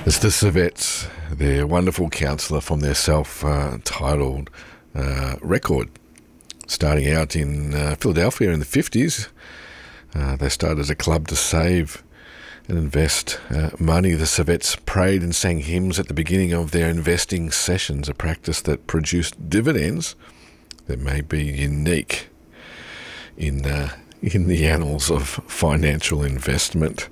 It's the Servettes, their wonderful counsellor from their self-titled record. Starting out in Philadelphia in the 50s, they started as a club to save and invest money. The Servettes prayed and sang hymns at the beginning of their investing sessions, a practice that produced dividends that may be unique in the annals of financial investment.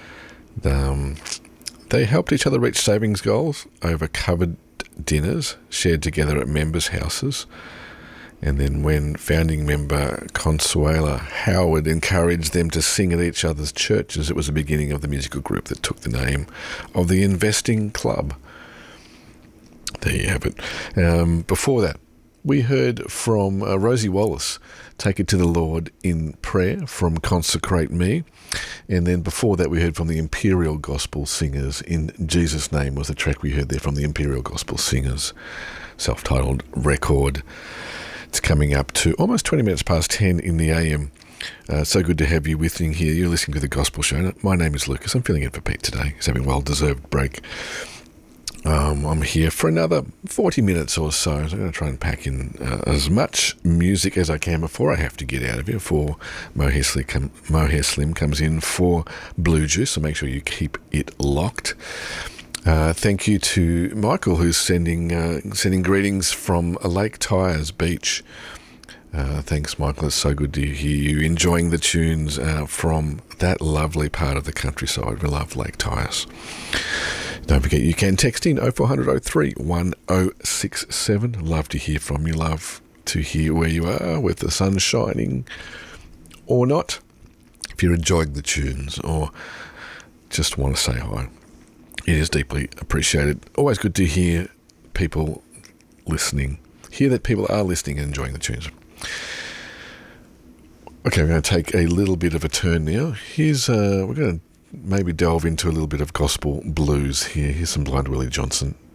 They helped each other reach savings goals over covered dinners shared together at members' houses. And then when founding member Consuela Howard encouraged them to sing at each other's churches, it was the beginning of the musical group that took the name of the Investing Club. There you have it. Before that, we heard from Rosie Wallace, Take It to the Lord in Prayer from Consecrate Me. And then before that, we heard from the Imperial Gospel Singers, In Jesus' Name was the track we heard there from the Imperial Gospel Singers, self-titled record. It's coming up to almost 20 minutes past 10 in the AM. So good to have you with me here. You're listening to The Gospel Show. My name is Lucas. I'm filling in for Pete today. He's having a well-deserved break. I'm here for another 40 minutes or so. So I'm going to try and pack in as much music as I can before I have to get out of here, before Mohair Slim comes in for Blue Juice. So make sure you keep it locked. Thank you to Michael, who's sending greetings from Lake Tyers Beach. Thanks, Michael. It's so good to hear you enjoying the tunes from that lovely part of the countryside. We love Lake Tyers. Don't forget, you can text in 0400 03 1067. Love to hear from you. Love to hear where you are, with the sun shining or not. If you're enjoying the tunes or just want to say hi, it is deeply appreciated. Always good to hear people listening. Hear that people are listening and enjoying the tunes. Okay, we're going to take a little bit of a turn now. We're going to maybe delve into a little bit of gospel blues here. Here's some Blind Willie Johnson.